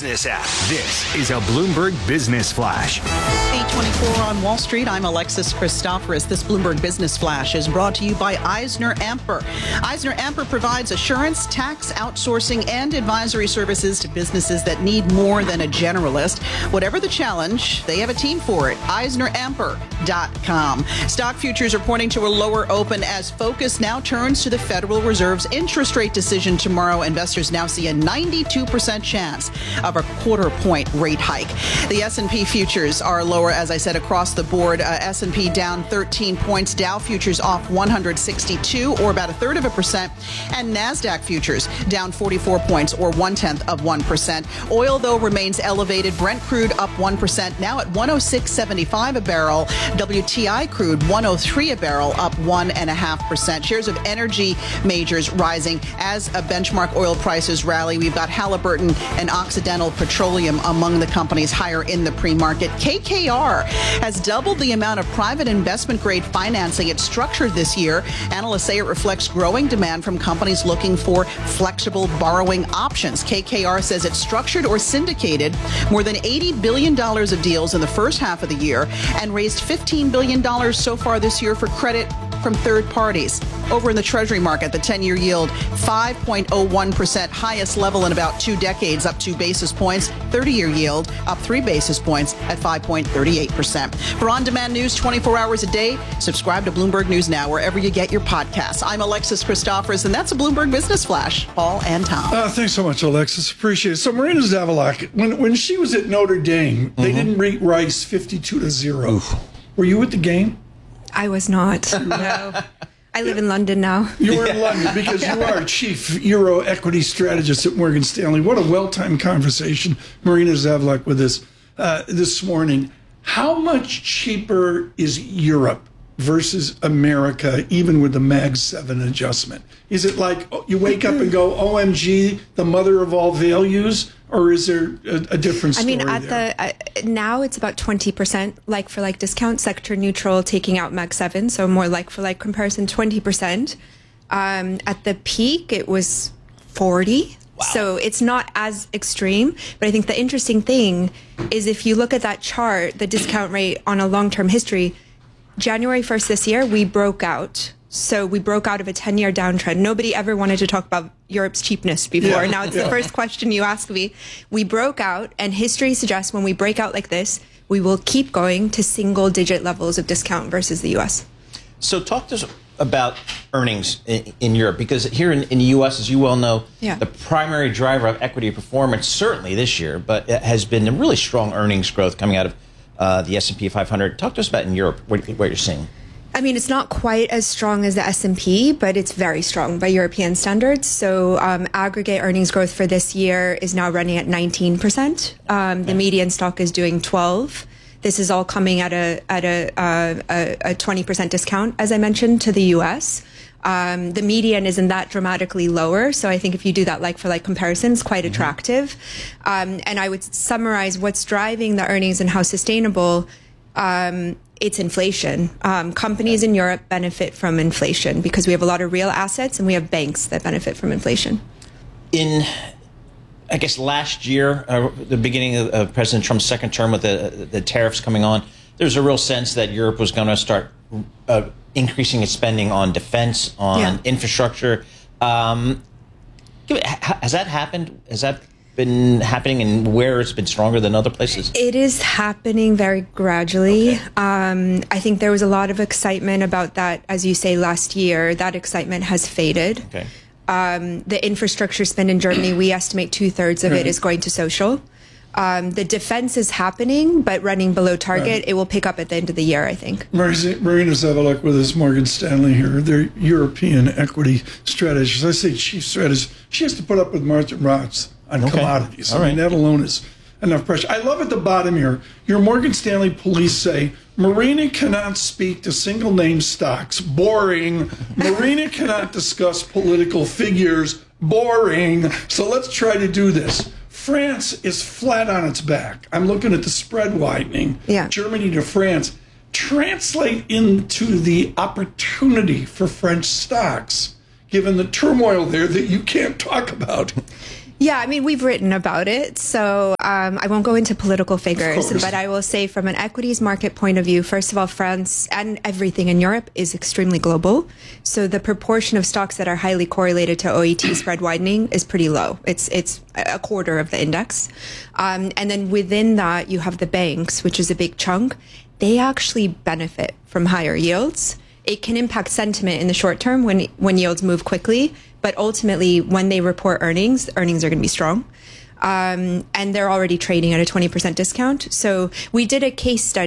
business app. This is a Bloomberg Business Flash. 8:24 on Wall Street. I'm Alexis Christoforous. This Bloomberg Business Flash is brought to you by EisnerAmper. EisnerAmper provides assurance, tax, outsourcing, and advisory services to businesses that need more than a generalist. Whatever the challenge, they have a team for it. EisnerAmper.com. Stock futures are pointing to a lower open as focus now turns to the Federal Reserve's interest rate decision tomorrow. Investors now see a 92% chance of a quarter-point rate hike. The S&P futures are lower, as I said, across the board. S&P down 13 points. Dow futures off 162, or about 1/3%. And NASDAQ futures down 44 points, or 0.1%. Oil, though, remains elevated. Brent crude up 1%, now at 106.75 a barrel. WTI crude 103 a barrel, up 1.5%. Shares of energy majors rising as benchmark oil prices rally. We've got Halliburton and Occidental Petroleum among the companies higher in the pre-market. KKR has doubled the amount of private investment-grade financing it's structured this year. Analysts say it reflects growing demand from companies looking for flexible borrowing options. KKR says it structured or syndicated more than $80 billion of deals in the first half of the year and raised $15 billion so far this year for credit from third parties. Over in the Treasury market, the 10-year yield, 5.01%, highest level in about 2 decades, up 2 basis points. 30-year yield, up 3 basis points at 5.38%. For on-demand news 24 hours a day, subscribe to Bloomberg News Now, wherever you get your podcasts. I'm Alexis Christoforous, and that's a Bloomberg Business Flash. Paul and Tom. Thanks so much, Alexis. Appreciate it. So Marina Zavalak, when she was at Notre Dame, they didn't rate Rice 52-0. Oof. Were you at the game? I was not. No. I live in London now. You were in London because you are Chief Euro Equity Strategist at Morgan Stanley. What a well-timed conversation, Marina Zavalak, with us this morning. How much cheaper is Europe versus America, even with the Mag 7 adjustment? Is it like you wake up and go, OMG, the mother of all values? Or is there a different story now it's about 20% like-for-like discount, sector neutral, taking out Mag 7, so more like-for-like comparison, 20%. At the peak, it was 40. Wow. So it's not as extreme. But I think the interesting thing is if you look at that chart, the discount rate on a long-term history, January 1st this year, we broke out. So we broke out of a 10-year downtrend. Nobody ever wanted to talk about Europe's cheapness before. Yeah, now it's the first question you ask me. We broke out, and history suggests when we break out like this, we will keep going to single-digit levels of discount versus the U.S. So talk to us about earnings in Europe, because here in the U.S., as you well know, the primary driver of equity performance, certainly this year, but it has been a really strong earnings growth coming out of the S&P 500. Talk to us about in Europe what you're seeing. I mean, it's not quite as strong as the S&P, but it's very strong by European standards. So aggregate earnings growth for this year is now running at 19%. The median stock is doing 12%. This is all coming at a 20% discount, as I mentioned, to the U.S. The median isn't that dramatically lower. So I think if you do that like-for-like comparison, it's quite attractive. And I would summarize what's driving the earnings and how sustainable it's inflation. Companies in Europe benefit from inflation because we have a lot of real assets and we have banks that benefit from inflation. In, I guess, last year, the beginning of President Trump's second term with the tariffs coming on, there was a real sense that Europe was going to start increasing its spending on defense, on infrastructure. Has that happened? Has that been happening, and where it's been stronger than other places? It is happening very gradually. Okay. I think there was a lot of excitement about that, as you say, last year. That excitement has faded. Okay. The infrastructure spend in Germany, we estimate 2/3 of it is going to social. The defense is happening, but running below target. It will pick up at the end of the year, I think. Marina Zavalak with us, Morgan Stanley here. They're European equity strategists. I say chief strategist. She has to put up with Martin Rotz on commodities. I mean, that alone is enough pressure. I love at the bottom here, your Morgan Stanley police say, Marina cannot speak to single name stocks. Boring. Marina cannot discuss political figures. Boring. So let's try to do this. France is flat on its back. I'm looking at the spread widening. Yeah. Germany to France. Translate into the opportunity for French stocks, given the turmoil there that you can't talk about. Yeah, I mean, we've written about it, so I won't go into political figures, but I will say from an equities market point of view, first of all, France and everything in Europe is extremely global. So the proportion of stocks that are highly correlated to OAT spread widening is pretty low. It's a quarter of the index. And then within that, you have the banks, which is a big chunk. They actually benefit from higher yields. It can impact sentiment in the short term when yields move quickly, but ultimately when they report earnings are going to be strong. And they're already trading at a 20% discount. So we did a case study